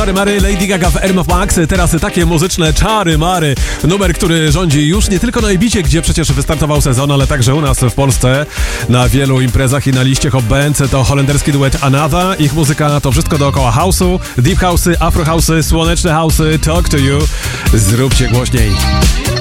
Czary Mary, Lady Gaga w RMF Max. Teraz takie muzyczne czary mary. Numer, który rządzi już nie tylko na Ibicie, gdzie przecież wystartował sezon, ale także u nas w Polsce na wielu imprezach i na liście Hot Bands. To holenderski duet Another. Ich muzyka to wszystko dookoła house'u, deep house'y, afro house'y, słoneczne house'y. Talk to you. Zróbcie głośniej.